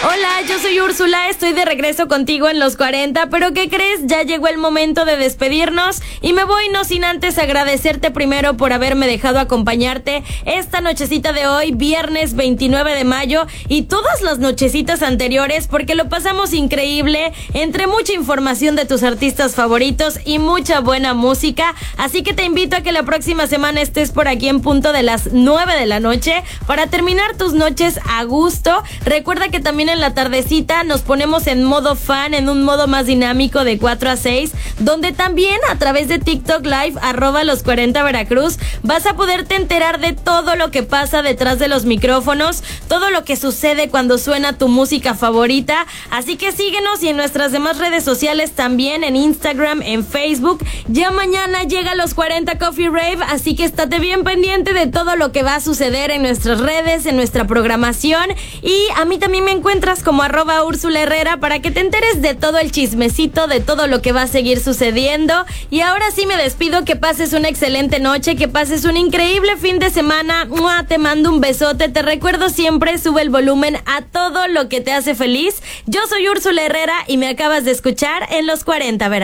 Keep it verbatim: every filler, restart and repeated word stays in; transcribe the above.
Hola, yo soy Úrsula, estoy de regreso contigo en los cuarenta, pero ¿qué crees? Ya llegó el momento de despedirnos y me voy no sin antes agradecerte primero por haberme dejado acompañarte esta nochecita de hoy, viernes veintinueve de mayo, y todas las nochecitas anteriores, porque lo pasamos increíble, entre mucha información de tus artistas favoritos y mucha buena música, así que te invito a que la próxima semana estés por aquí en punto de las nueve de la noche para terminar tus noches a gusto. Recuerda que también en la tardecita nos ponemos en modo fan, en un modo más dinámico de cuatro a seis, donde también a través de TikTok Live, arroba los cuarenta Veracruz, vas a poderte enterar de todo lo que pasa detrás de los micrófonos, todo lo que sucede cuando suena tu música favorita, así que síguenos y en nuestras demás redes sociales también, en Instagram, en Facebook. Ya mañana llega los cuarenta Coffee Rave, así que estate bien pendiente de todo lo que va a suceder en nuestras redes, en nuestra programación, y a mí también me encuentras como arroba Úrsula Herrera para que te enteres de todo el chismecito, de todo lo que va a seguir sucediendo. Y ahora sí me despido, que pases una excelente noche, que pases un increíble fin de semana. ¡Mua! Te mando un besote, te recuerdo siempre, sube el volumen a todo lo que te hace feliz. Yo soy Úrsula Herrera y me acabas de escuchar en los cuarenta Veracruz.